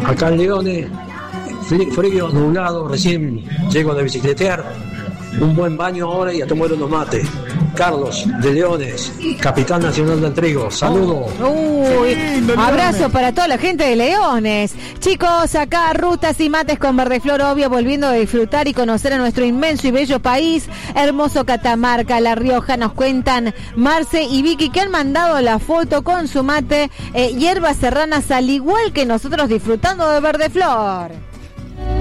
Acá en Leones, frío, nublado, recién llego de bicicletear, un buen baño ahora y a tomar unos mates. Carlos de Leones, capitán nacional del trigo, saludos. Abrazo para toda la gente de Leones. Chicos, acá rutas y mates con Verdeflor, obvio, volviendo a disfrutar y conocer a nuestro inmenso y bello país. Hermoso Catamarca, La Rioja, nos cuentan Marce y Vicky, que han mandado la foto con su mate, hierbas serranas, al igual que nosotros, disfrutando de Verdeflor.